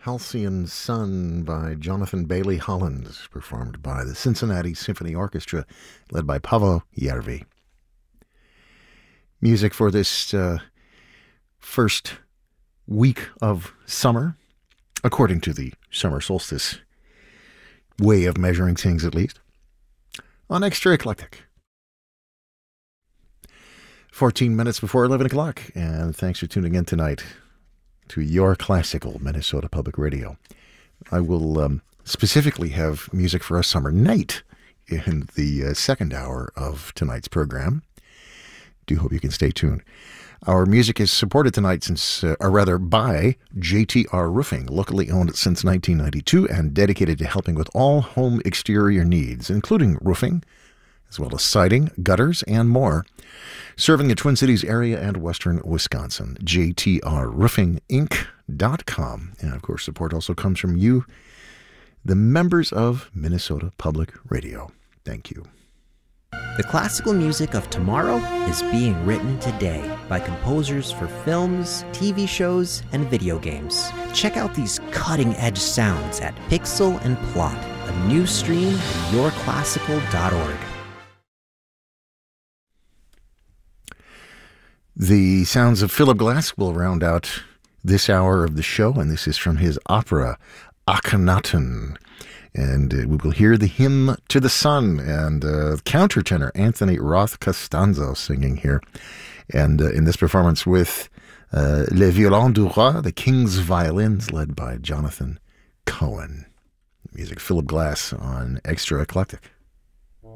Halcyon Sun by Jonathan Bailey Holland, performed by the Cincinnati Symphony Orchestra, led by Paavo Järvi. Music for this first week of summer, according to the summer solstice way of measuring things at least, on Extra Eclectic. 14 minutes before 11 o'clock, and thanks for tuning in tonight to your classical Minnesota Public Radio. I will specifically have music for a summer night in the second hour of tonight's program. Do hope you can stay tuned. Our music is supported tonight by JTR Roofing, locally owned since 1992 and dedicated to helping with all home exterior needs, including roofing, as well as siding, gutters, and more. Serving the Twin Cities area and western Wisconsin. JTRRoofingInc.com. And of course, support also comes from you, the members of Minnesota Public Radio. Thank you. The classical music of tomorrow is being written today by composers for films, TV shows, and video games. Check out these cutting-edge sounds at Pixel and Plot, a new stream at yourclassical.org. The sounds of Philip Glass will round out this hour of the show, and this is from his opera, Akhenaten. And we will hear the hymn to the sun, and countertenor Anthony Roth Costanzo singing here. And in this performance with Les Violons du Roi, the King's Violins, led by Jonathan Cohen. Music, Philip Glass on Extra Eclectic.